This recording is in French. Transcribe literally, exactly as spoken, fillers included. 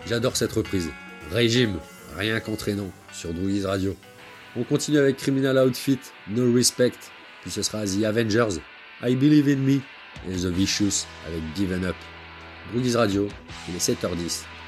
J'adore cette reprise. Régime, rien qu'entraînant, sur Druids Radio. On continue avec Criminal Outfit, No Respect, puis ce sera The Avengers, I Believe in Me, et The Vicious avec Given Up. Druids Radio, il est sept heures dix.